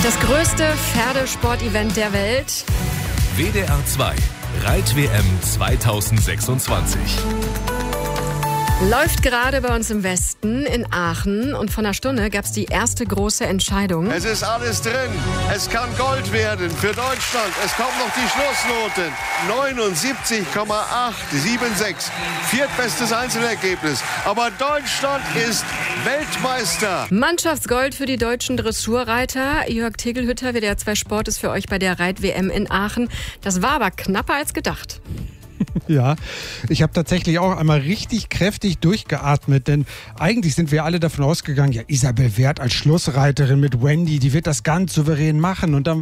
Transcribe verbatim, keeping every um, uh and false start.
Das größte Pferdesportevent der Welt. W D R zwei Reit-W M zweitausendsechsundzwanzig. Läuft gerade bei uns im Westen in Aachen und vor einer Stunde gab es die erste große Entscheidung. Es ist alles drin. Es kann Gold werden für Deutschland. Es kommt noch die Schlussnoten. neunundsiebzig Komma achthundertsechsundsiebzig. Viertbestes Einzelergebnis. Aber Deutschland ist Weltmeister. Mannschaftsgold für die deutschen Dressurreiter. Jörg Tegelhütter, W D R zwei Sport ist für euch bei der Reit-W M in Aachen. Das war aber knapper als gedacht. Ja, ich habe tatsächlich auch einmal richtig kräftig durchgeatmet, denn eigentlich sind wir alle davon ausgegangen, ja, Isabel Werth als Schlussreiterin mit Wendy, die wird das ganz souverän machen und dann